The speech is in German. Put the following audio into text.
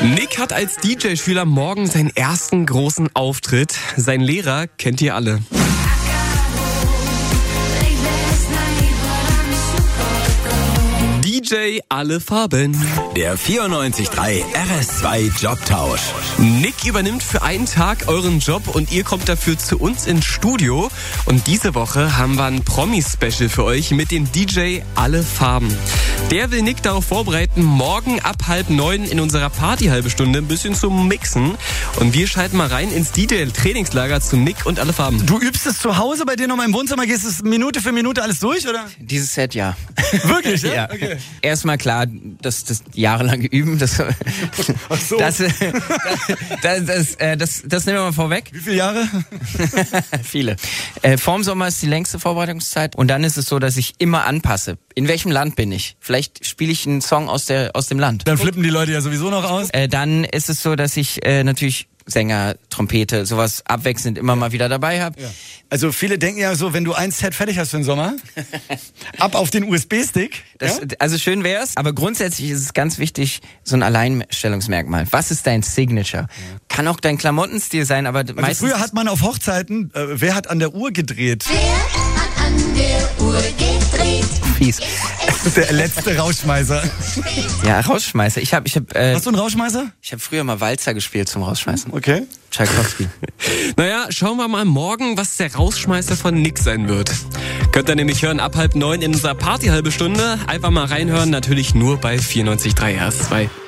Nick hat als DJ-Schüler morgen seinen ersten großen Auftritt. Sein Lehrer kennt ihr alle. DJ alle Farben. Der 94.3 RS2 Jobtausch. Nick übernimmt für einen Tag euren Job und ihr kommt dafür zu uns ins Studio. Und diese Woche haben wir ein Promi-Special für euch mit dem DJ alle Farben. Der will Nick darauf vorbereiten, morgen ab 8:30 in unserer Party-Halbe-Stunde ein bisschen zu mixen. Und wir schalten mal rein ins DJ-Trainingslager zu Nick und alle Farben. Du übst es zu Hause bei dir nochmal im Wohnzimmer? Gehst du es Minute für Minute alles durch, oder? Dieses Set, ja. Wirklich, ja? Ja. Okay. Erstmal klar, das jahrelang üben, das so. das nehmen wir mal vorweg. Wie viele Jahre? Viele. Vorm Sommer ist die längste Vorbereitungszeit und dann ist es so, dass ich immer anpasse. In welchem Land bin ich? Vielleicht spiele ich einen Song aus dem Land. Dann flippen die Leute ja sowieso noch aus. Dann ist es so, dass ich natürlich Sänger, Trompete, sowas abwechselnd immer mal wieder dabei habe. Ja. Also viele denken ja so, wenn du ein Set fertig hast für den Sommer, ab auf den USB-Stick. Ja? Also schön wär's, aber grundsätzlich ist es ganz wichtig, so ein Alleinstellungsmerkmal. Was ist dein Signature? Ja. Kann auch dein Klamottenstil sein, aber meistens... Früher hat man auf Hochzeiten, wer hat an der Uhr gedreht? Wer hat an der Uhr gedreht? Fies. Der letzte Rausschmeißer. Ja, Rausschmeißer. Ich hab, Hast du einen Rausschmeißer? Ich habe früher mal Walzer gespielt zum Rausschmeißen. Okay. Tchaikovsky. Naja, schauen wir mal morgen, was der Rausschmeißer von Nick sein wird. Könnt ihr nämlich hören ab 8:30 in unserer Party-Halbe-Stunde. Einfach mal reinhören, natürlich nur bei 94.3 RS2.